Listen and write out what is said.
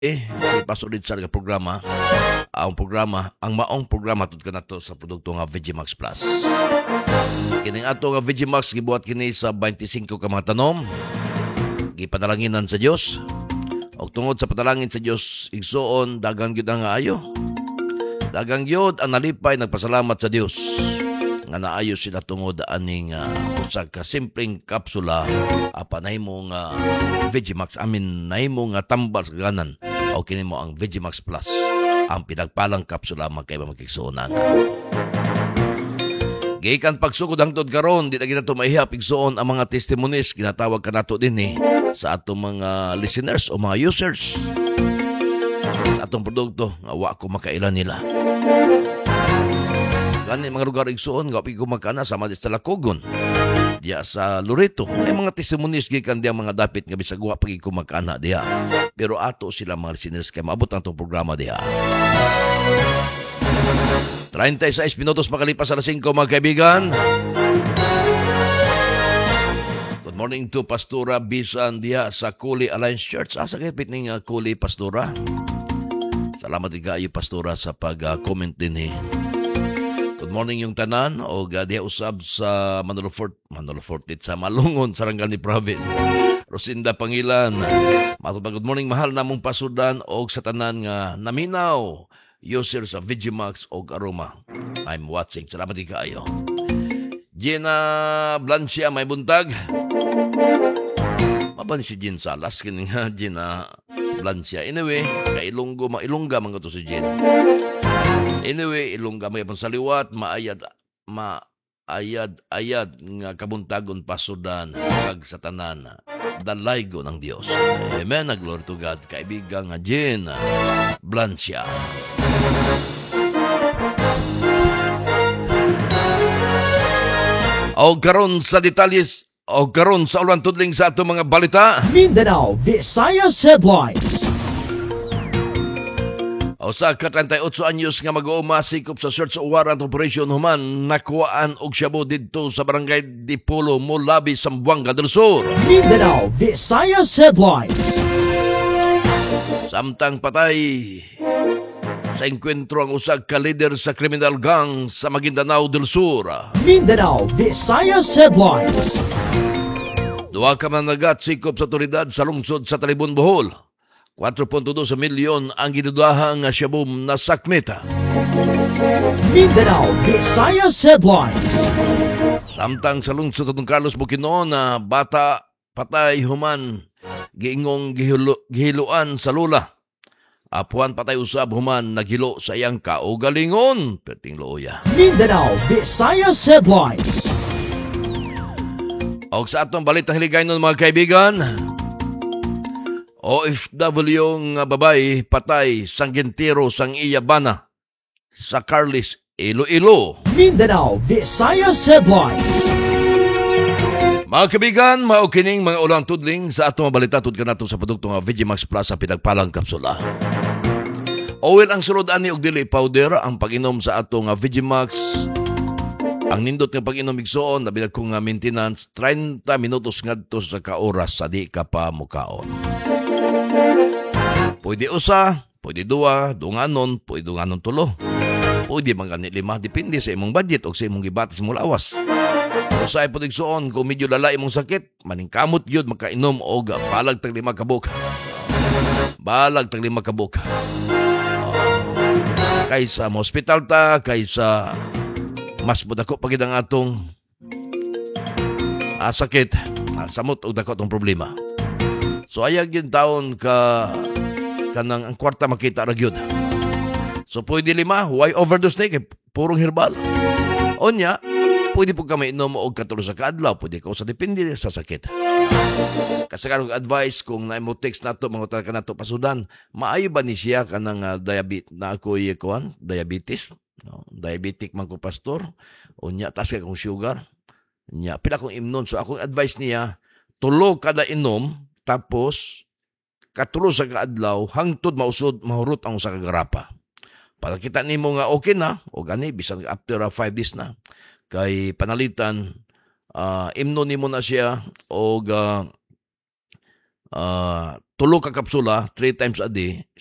Si Pastor Richard nga programa, ang maong programa tud kanato sa produkto nga Vegimax Plus. Kining ato nga Vegimax gibuhat kini sa 25 ka mga tanom. Gipanalanginan sa Dios. Og tungod sa panalangin sa Dios, igsuon dagang gyud ang ayo. Dagang gyud ang nalipay nagpasalamat sa Dios nga naayo sila tungod aning usa ka simpleng kapsula nahimo nga Vegimax nahimo nga tambal sa ganan o kini mo ang Vegimax Plus ang pinagpalang kapsula magkaiba magkigsuonan. Gikan pagsugod hangtod karon di na ginato maihap igsuon ang mga testimonies ginatawag kanato dinhi sa atong mga listeners o mga users sa atong produkto nga wa ko makailan nila. Gani mga lugar igsuon nga pig kumakana sama sa Lacogon, diya sa Loreto. May mga testimonies gikan diya mga dapit nga bisag wa pag kumakana diya. Pero ato sila mga listeners kay maabot ang tong programa diya. 36 minutos makalipas alas 5 mga kaibigan. Good morning to Pastora Bisan diya sa Kuli Alliance Church. Asa kay pitning Kuli Pastora. Salamat kayo Pastora sa pag-comment din Good morning yung tanan o diya usab sa Manolo Fortit sa Malungon, Sarangani Province. Rosinda Pangilan. Good morning mahal namong pasudan o sa tanan nga naminaw. User sa Vegimax o Aroma. I'm watching. Salamat kayo. Gina Blancia may buntag. Maban si Gin Salas kini nga Gina Blancia. Anyway, mailungga man to si Gin. Anyway, ilungga may pansaliwat, maayad nga kabuntagon pasudan kag sa tanan. Dalaygo ng Dios. Amen. Glory to God. Kaibigan nga Gin Blancia. O karon sa detalyes o karon sa ulan tudling sa ato mga balita. Mindanao Visayas Headlines. O sa 38 anyos nga mag-uuma sikop sa search warrant operation human nakuhaan og shabu didto sa barangay Dipolo, Mulabi, Zamboanga del Sur. Mindanao Visayas Headlines. Samtang patay sa enkwentro ang usag ka leader sa criminal gang sa Maguindanao del Sur. Mindanao Visayas Headlines. Duwa ka managat sikop sa otoridad sa lungsod sa Talibon, Bohol. 4.2 milyon ang ginudahang siyabum na sakmeta. Mindanao Visayas Headlines. Samtang sa lungsod sa Carlos Bukidnon na bata patay human giingong gihiluan sa lula. Apuan patay usab human naghilo sa iyang kaugalingon. Perting looya. Mindanao Visayas Headlines. O sa atong balitang hiligaynon mga kaibigan, OFW nga babay patay sang gentero sang iyabana sa Carlis, Iloilo. Mindanao Visayas Headlines. Mga kaibigan, maukining mga ulang tudling sa atong balita tud kanato sa produkto nga Vegimax Plus sa pinagpalang kapsula. Oil ang sulod ani og dili powder ang pag-inom sa atong Vegimax. Ang nindot nga pag-inom igsuon labi na kung maintenance 30 minutos ngadto sa kaoras sa di ka pa mukaon. Pwede usa, pwede duwa, dunganon, pwede dunganon tulo. Pwede man gani lima, depende sa imong budget o sa imong gibatis mo lawas. Usay po igsuon kung medyo lala imong sakit, maningkamot gyud makainom og balag tag 5 kabuk. Balag tag 5 kabuk. Kaysa mo hospital ta, kaysa mas budako pagid ang atong sakit, samot og dako tong problema. So ayag yun taon kanang ang kwarta makita ra gyud. So pwede 5, why overdose na kay purong herbal. Onya, pwede po kami inom og katulo sa kaadlaw, pwede ka sa depende sa sakit. Kasi kanang advice kung naimo text nato mangutan ka nato pasudan, maayo ba ni siya kanang diabetes na ako'y diabetes? No, diabetic man ko pastor. Onya tas kay kong sugar. Nya pila kong imnon, so akong advice niya tulo kada inom tapos katulo sa kaadlaw hangtod mausod mahurot ang usa ka garapa. Para kita nimo nga okay na o gani bisan after 5 days na kay panalitan imno nimo na siya og tulo ka kapsula 3 times a day